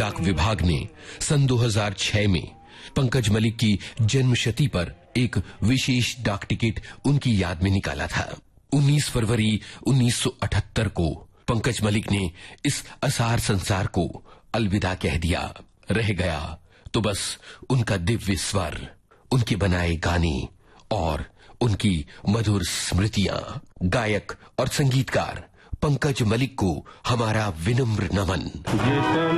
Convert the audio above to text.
डाक विभाग ने सन 2006 में पंकज मलिक की जन्मशती पर एक विशेष डाक टिकट उनकी याद में निकाला था। 19 फरवरी 1978 को पंकज मलिक ने इस असार संसार को अलविदा कह दिया। रह गया तो बस उनका दिव्य स्वर, उनके बनाए गाने और उनकी मधुर स्मृतियां। गायक और संगीतकार पंकज मलिक को हमारा विनम्र नमन।